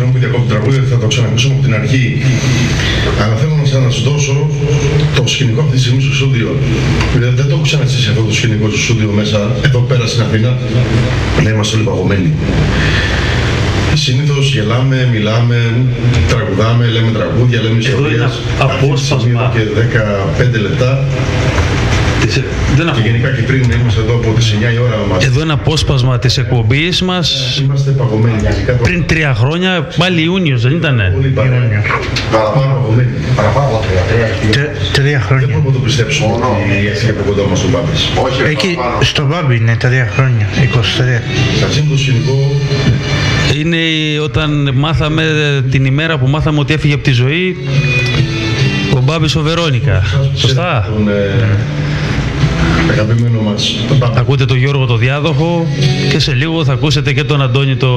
συγγνώμη που διακόπτω το τραγούδι, θα το ξανακούσουμε από την αρχή. Αλλά θέλω να σας δώσω το σκηνικό αυτή τη στιγμή στο στούντιο. Δηλαδή δεν το έχω ξαναζήσει αυτό το σκηνικό στο στούντιο μέσα, εδώ πέρα στην Αθήνα. Να είμαστε όλοι παγωμένοι. Συνήθως γελάμε, μιλάμε, τραγουδάμε, λέμε τραγούδια, λέμε ιστορίες. Απόσπασμα. Και 15 λεπτά. Και γενικά και πριν είμαστε εδώ από τις 9 η ώρα μας. Εδώ είναι απόσπασμα της εκπομπής μας. Είμαστε παγωμένοι. Πριν 3 χρόνια, πάλι Ιούνιος, δεν ήτανε? Πολύ παραπάνω παγωμένοι. Παραπάνω από 3 χρόνια. Δεν μπορούμε να το πιστέψουμε ότι έφυγε από κοντά μας ο Μπάμπης. Εκεί στο Μπάμπη είναι 3 χρόνια, 23. Σας είναι το σκηνικό. Είναι όταν μάθαμε, την ημέρα που μάθαμε ότι έφυγε από τη ζωή ο Μπάμπης ο Βερόνικα. Σωστά. Τον αγαπημένο μας τον Μπάμπη. Ακούτε τον Γιώργο το διάδοχο και σε λίγο θα ακούσετε και τον Αντώνη το